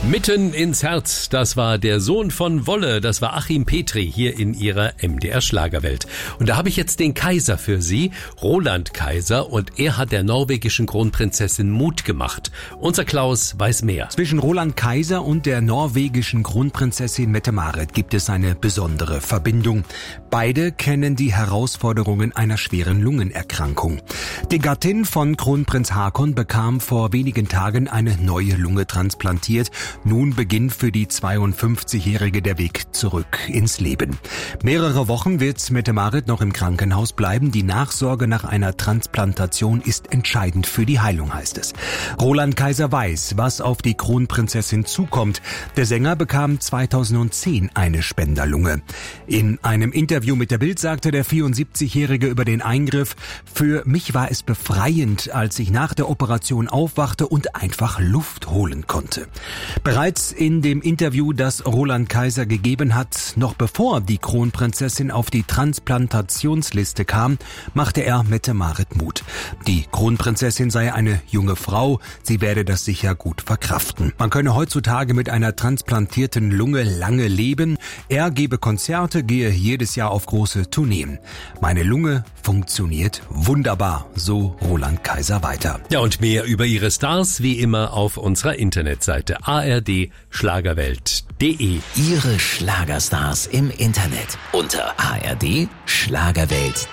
Mitten ins Herz, das war der Sohn von Wolle, das war Achim Petri hier in ihrer MDR Schlagerwelt. Und da habe ich jetzt den Kaiser für Sie, Roland Kaiser, und er hat der norwegischen Kronprinzessin Mut gemacht. Unser Klaus weiß mehr. Zwischen Roland Kaiser und der norwegischen Kronprinzessin Mette-Marit gibt es eine besondere Verbindung. Beide kennen die Herausforderungen einer schweren Lungenerkrankung. Die Gattin von Kronprinz Haakon bekam vor wenigen Tagen eine neue Lunge transplantiert. Nun beginnt für die 52-Jährige der Weg zurück ins Leben. Mehrere Wochen wird Mette-Marit noch im Krankenhaus bleiben. Die Nachsorge nach einer Transplantation ist entscheidend für die Heilung, heißt es. Roland Kaiser weiß, was auf die Kronprinzessin zukommt. Der Sänger bekam 2010 eine Spenderlunge. In einem Interview mit der Bild sagte der 74-Jährige über den Eingriff: Für mich war es befreiend, als ich nach der Operation aufwachte und einfach Luft holen konnte. Bereits in dem Interview, das Roland Kaiser gegeben hat, noch bevor die Kronprinzessin auf die Transplantationsliste kam, machte er Mette-Marit Mut. Die Kronprinzessin sei eine junge Frau, sie werde das sicher gut verkraften. Man könne heutzutage mit einer transplantierten Lunge lange leben. Er gebe Konzerte, gehe jedes Jahr auf große Tourneen. Meine Lunge funktioniert wunderbar, so Roland Kaiser weiter. Ja, und mehr über ihre Stars wie immer auf unserer Internetseite ard-schlagerwelt.de. Ihre Schlagerstars im Internet unter ard-schlagerwelt.de.